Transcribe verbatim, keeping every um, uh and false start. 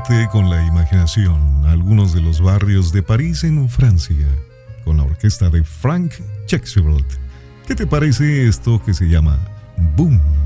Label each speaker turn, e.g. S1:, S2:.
S1: llevarte con la imaginación a algunos de los barrios de París en Francia, con la orquesta de Frank Chexfield. ¿Qué te parece esto que se llama Boom?